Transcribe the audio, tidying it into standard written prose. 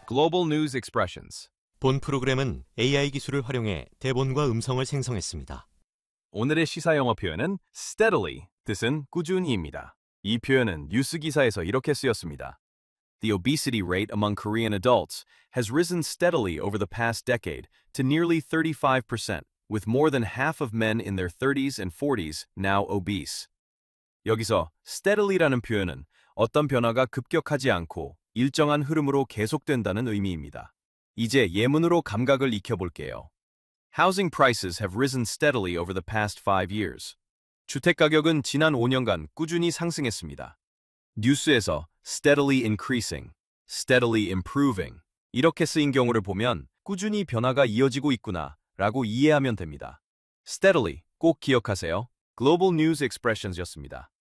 Global News Expressions. 본 프로그램은 AI 기술을 활용해 대본과 음성을 생성했습니다. 오늘의 시사 영어 표현은 steadily, 뜻은 꾸준히입니다. 이 표현은 뉴스 기사에서 이렇게 쓰였습니다. The obesity rate among Korean adults has risen steadily over the past decade to nearly 35%, with more than half of men in their 30s and 40s now obese. 여기서 steadily라는 표현은 어떤 변화가 급격하지 않고 일정한 흐름으로 계속된다는 의미입니다. 이제 예문으로 감각을 익혀볼게요. Housing prices have risen steadily over the past 5 years. 주택 가격은 지난 5년간 꾸준히 상승했습니다. 뉴스에서 steadily increasing, steadily improving 이렇게 쓰인 경우를 보면 꾸준히 변화가 이어지고 있구나 라고 이해하면 됩니다. steadily 꼭 기억하세요. Global News Expressions였습니다.